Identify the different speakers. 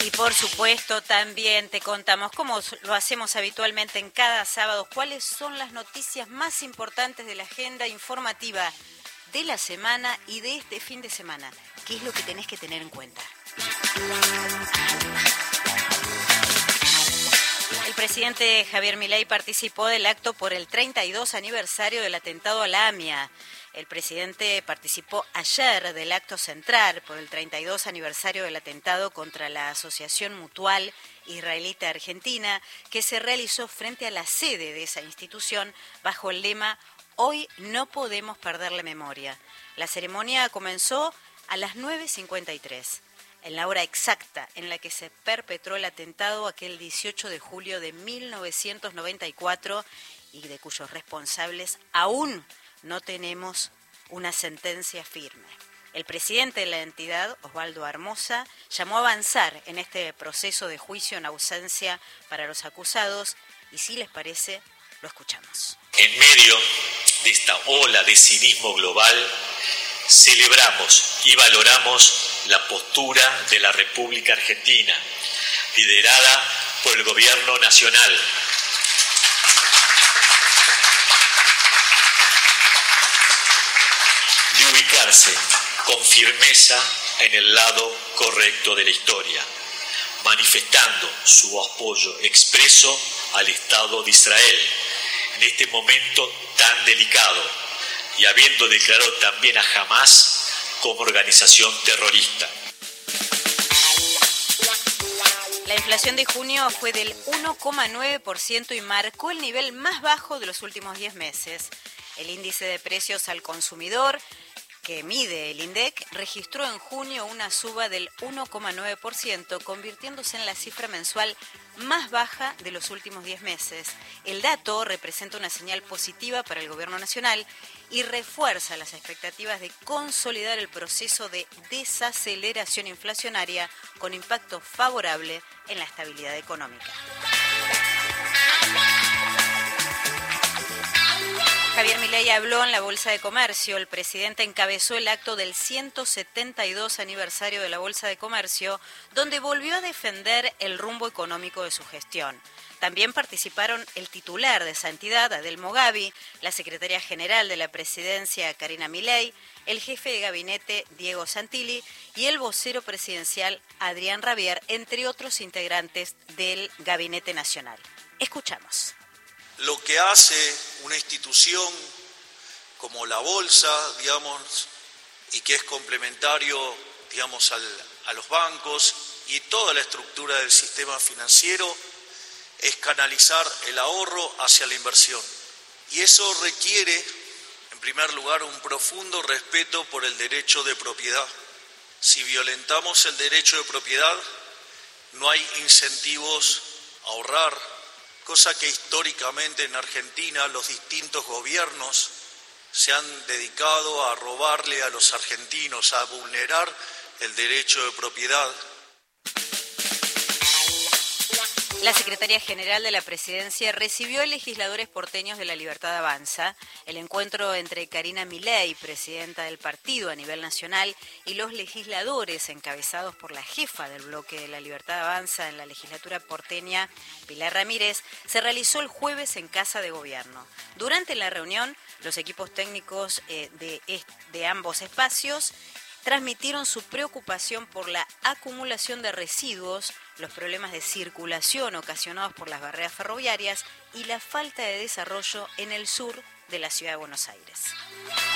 Speaker 1: Y por supuesto también te contamos, como lo hacemos habitualmente en cada sábado, cuáles son las noticias más importantes de la agenda informativa de la semana y de este fin de semana. ¿Qué es lo que tenés que tener en cuenta? El presidente Javier Milei participó del acto por el 32 aniversario del atentado a la AMIA. El presidente participó ayer del acto central por el 32 aniversario del atentado contra la Asociación Mutual Israelita Argentina, que se realizó frente a la sede de esa institución bajo el lema «Hoy no podemos perder la memoria». La ceremonia comenzó a las 9:53. En la hora exacta en la que se perpetró el atentado aquel 18 de julio de 1994 y de cuyos responsables aún no tenemos una sentencia firme. El presidente de la entidad, Osvaldo Armoza, llamó a avanzar en este proceso de juicio en ausencia para los acusados y, si les parece, lo escuchamos.
Speaker 2: En medio de esta ola de cinismo global, celebramos y valoramos la postura de la República Argentina, liderada por el Gobierno Nacional, de ubicarse con firmeza en el lado correcto de la historia, manifestando su apoyo expreso al Estado de Israel en este momento tan delicado y habiendo declarado también a Hamás como organización terrorista.
Speaker 1: La inflación de junio fue del 1,9% y marcó el nivel más bajo de los últimos 10 meses. El índice de precios al consumidor, que mide el INDEC, registró en junio una suba del 1,9%, convirtiéndose en la cifra mensual más baja de los últimos 10 meses. El dato representa una señal positiva para el Gobierno Nacional y refuerza las expectativas de consolidar el proceso de desaceleración inflacionaria con impacto favorable en la estabilidad económica. Javier Milei habló en la Bolsa de Comercio. El presidente encabezó el acto del 172 aniversario de la Bolsa de Comercio, donde volvió a defender el rumbo económico de su gestión. También participaron el titular de esa entidad, Adelmo Gavi, la secretaria general de la presidencia, Karina Milei, el jefe de gabinete, Diego Santilli, y el vocero presidencial, Adrián Rabier, entre otros integrantes del Gabinete Nacional. Escuchamos.
Speaker 3: Lo que hace una institución como la Bolsa, digamos, y que es complementario, digamos, a los bancos y toda la estructura del sistema financiero, es canalizar el ahorro hacia la inversión. Y eso requiere, en primer lugar, un profundo respeto por el derecho de propiedad. Si violentamos el derecho de propiedad, no hay incentivos a ahorrar, cosa que históricamente en Argentina los distintos gobiernos se han dedicado a robarle a los argentinos, a vulnerar el derecho de propiedad.
Speaker 1: La secretaria general de la presidencia recibió a legisladores porteños de La Libertad Avanza. El encuentro entre Karina Milei, presidenta del partido a nivel nacional, y los legisladores encabezados por la jefa del bloque de La Libertad Avanza en la legislatura porteña, Pilar Ramírez, se realizó el jueves en Casa de Gobierno. Durante la reunión, los equipos técnicos de ambos espacios transmitieron su preocupación por la acumulación de residuos, los problemas de circulación ocasionados por las barreras ferroviarias y la falta de desarrollo en el sur de la ciudad de Buenos Aires.